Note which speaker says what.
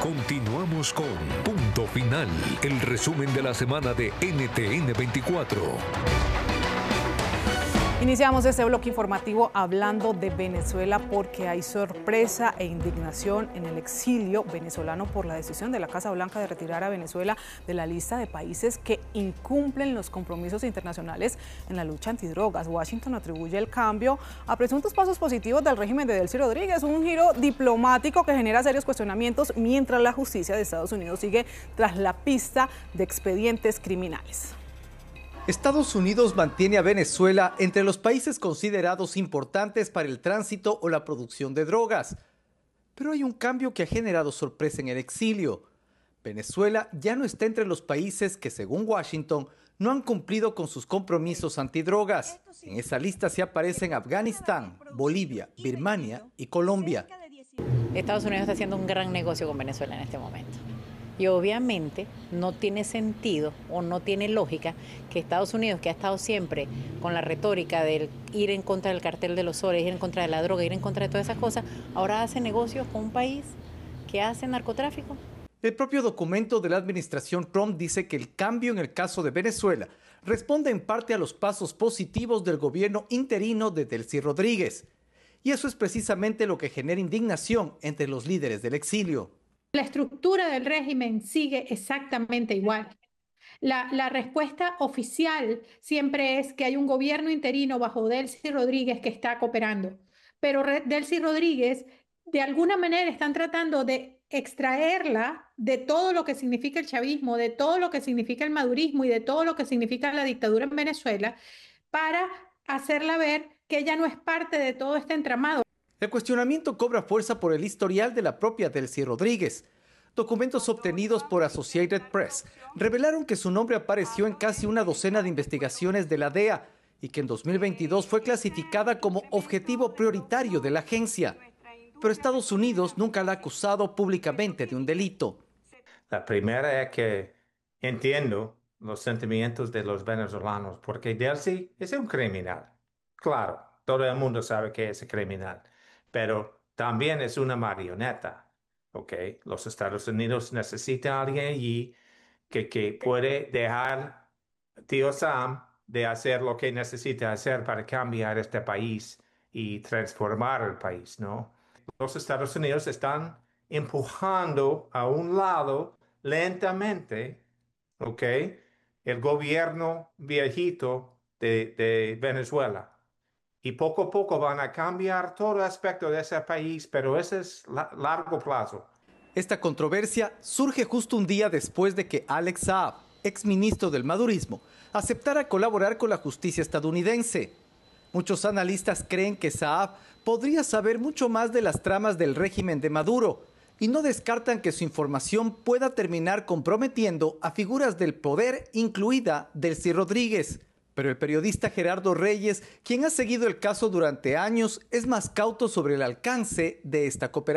Speaker 1: Continuamos con Punto Final, el resumen de la semana de NTN 24.
Speaker 2: Iniciamos este bloque informativo hablando de Venezuela porque hay sorpresa e indignación en el exilio venezolano por la decisión de la Casa Blanca de retirar a Venezuela de la lista de países que incumplen los compromisos internacionales en la lucha antidrogas. Washington atribuye el cambio a presuntos pasos positivos del régimen de Delcy Rodríguez, un giro diplomático que genera serios cuestionamientos mientras la justicia de Estados Unidos sigue tras la pista de expedientes criminales.
Speaker 3: Estados Unidos mantiene a Venezuela entre los países considerados importantes para el tránsito o la producción de drogas. Pero hay un cambio que ha generado sorpresa en el exilio. Venezuela ya no está entre los países que, según Washington, no han cumplido con sus compromisos antidrogas. En esa lista se aparecen Afganistán, Bolivia, Birmania y Colombia.
Speaker 4: Estados Unidos está haciendo un gran negocio con Venezuela en este momento. Y obviamente no tiene sentido o no tiene lógica que Estados Unidos, que ha estado siempre con la retórica del ir en contra del cartel de los soles, ir en contra de la droga, ir en contra de todas esas cosas, ahora hace negocios con un país que hace narcotráfico.
Speaker 3: El propio documento de la administración Trump dice que el cambio en el caso de Venezuela responde en parte a los pasos positivos del gobierno interino de Delcy Rodríguez. Y eso es precisamente lo que genera indignación entre los líderes del exilio.
Speaker 5: La estructura del régimen sigue exactamente igual. La respuesta oficial siempre es que hay un gobierno interino bajo Delcy Rodríguez que está cooperando. Pero Delcy Rodríguez, de alguna manera, están tratando de extraerla de todo lo que significa el chavismo, de todo lo que significa el madurismo y de todo lo que significa la dictadura en Venezuela para hacerla ver que ella no es parte de todo este entramado.
Speaker 3: El cuestionamiento cobra fuerza por el historial de la propia Delcy Rodríguez. Documentos obtenidos por Associated Press revelaron que su nombre apareció en casi una docena de investigaciones de la DEA y que en 2022 fue clasificada como objetivo prioritario de la agencia. Pero Estados Unidos nunca la ha acusado públicamente de un delito.
Speaker 6: La primera es que entiendo los sentimientos de los venezolanos, porque Delcy es un criminal. Claro, todo el mundo sabe que es un criminal, pero también es una marioneta. Okay. Los Estados Unidos necesitan a alguien allí que puede dejar tío Sam de hacer lo que necesita hacer para cambiar este país y transformar el país, ¿no? Los Estados Unidos están empujando a un lado lentamente, ¿ok? El gobierno viejito de Venezuela. Y poco a poco van a cambiar todo aspecto de ese país, pero ese es largo plazo.
Speaker 3: Esta controversia surge justo un día después de que Alex Saab, exministro del madurismo, aceptara colaborar con la justicia estadounidense. Muchos analistas creen que Saab podría saber mucho más de las tramas del régimen de Maduro y no descartan que su información pueda terminar comprometiendo a figuras del poder, incluida Delcy Rodríguez. Pero el periodista Gerardo Reyes, quien ha seguido el caso durante años, es más cauto sobre el alcance de esta cooperación.